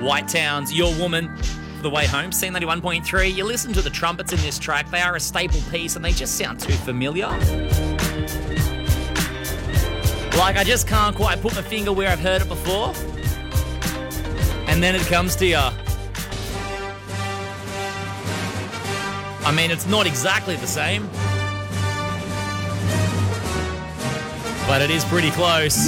White Town's Your Woman for the way home. C91.3. You listen to the trumpets in this track. They are a staple piece and they just sound too familiar. Like, I just can't quite put my finger where I've heard it before. And then it comes to you. I mean, it's not exactly the same, but it is pretty close.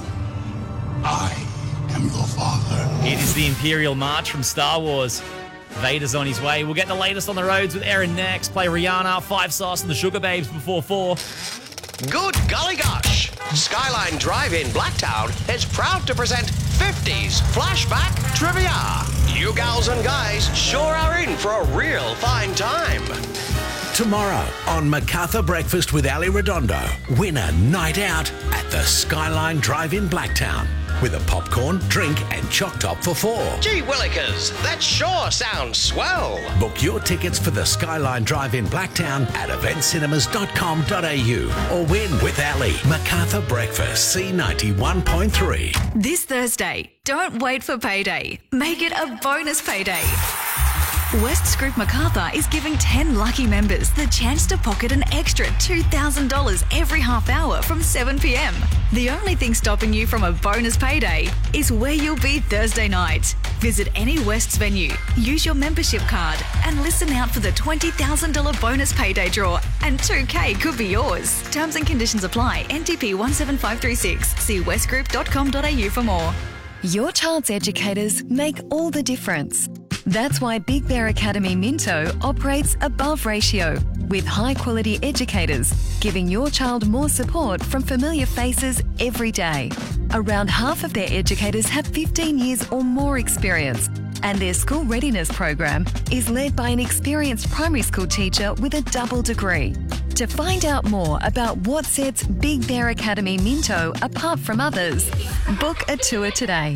I am your father. It is the Imperial March from Star Wars. Vader's on his way. We'll get the latest on the roads with Aaron next. Play Rihanna, Five Sauce and the Sugar Babes before 4. Good golly gosh! Skyline Drive-In Blacktown is proud to present 50s Flashback Trivia. You gals and guys sure are in for a real fine time. Tomorrow on MacArthur Breakfast with Ali Redondo, win a night out at the Skyline Drive-In Blacktown with a popcorn, drink and choc top for 4. Gee willikers, that sure sounds swell. Book your tickets for the Skyline Drive-In Blacktown at eventcinemas.com.au or win with Ali. MacArthur Breakfast, C91.3. This Thursday, don't wait for payday. Make it a bonus payday. West Group MacArthur is giving 10 lucky members the chance to pocket an extra $2,000 every half hour from 7 p.m. The only thing stopping you from a bonus payday is where you'll be Thursday night. Visit any West's venue, use your membership card and listen out for the $20,000 bonus payday draw and $2,000 could be yours. Terms and conditions apply. NTP 17536. See westgroup.com.au for more. Your child's educators make all the difference. That's why Big Bear Academy Minto operates above ratio with high-quality educators, giving your child more support from familiar faces every day. Around half of their educators have 15 years or more experience, and their school readiness program is led by an experienced primary school teacher with a double degree. To find out more about what sets Big Bear Academy Minto apart from others, book a tour today.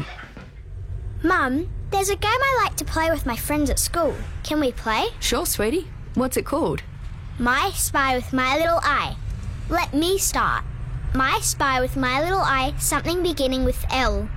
Mum, there's a game I like to play with my friends at school. Can we play? Sure, sweetie. What's it called? My Spy with My Little Eye. Let me start. My Spy with My Little Eye, something beginning with L.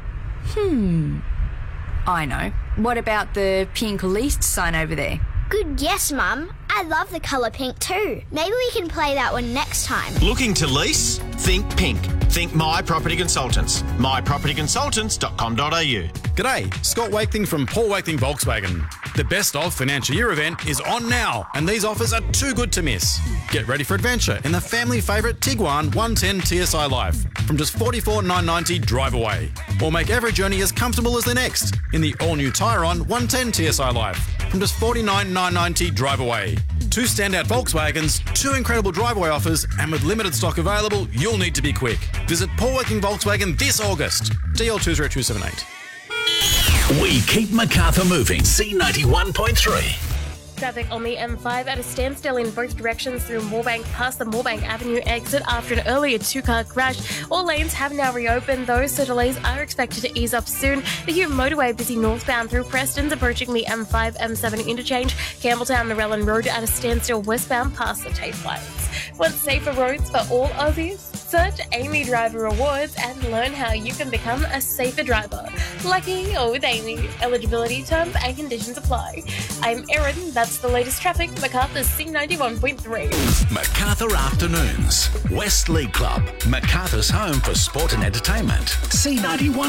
I know. What about the pink least sign over there? Good guess, Mum. I love the colour pink too. Maybe we can play that one next time. Looking to lease? Think pink. Think My Property Consultants. mypropertyconsultants.com.au. G'day, Scott Wakeling from Paul Wakeling Volkswagen. The Best of Financial Year event is on now, and these offers are too good to miss. Get ready for adventure in the family favourite Tiguan 110 TSI Life from just $44,990 drive away. Or make every journey as comfortable as the next in the all-new Tyron 110 TSI Life from just $49,990 drive away. 2 standout Volkswagens, 2 incredible driveway offers, and with limited stock available, you'll need to be quick. Visit Paul Wakeling Volkswagen this August. DL20278. We keep MacArthur moving. C91.3. Traffic on the M5 at a standstill in both directions through Moorebank past the Moorebank Avenue exit after an earlier 2-car crash. All lanes have now reopened though, so delays are expected to ease up soon. The Hume motorway busy northbound through Preston's approaching the M5 M7 interchange. Campbelltown Narellan Road at a standstill westbound past the Tafe Lights. Want safer roads for all Aussies? Search Amy Driver Awards and learn how you can become a safer driver. Lucky or with Amy. Eligibility terms and conditions apply. I'm Erin. That's the latest traffic. MacArthur's C91.3. MacArthur Afternoons. West League Club. MacArthur's home for sport and entertainment. C91.